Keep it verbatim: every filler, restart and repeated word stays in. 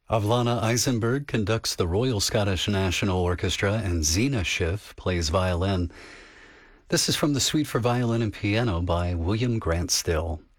Avlana Eisenberg conducts the Royal Scottish National Orchestra, and Zena Schiff plays violin. This is from the Suite for Violin and Piano by William Grant Still.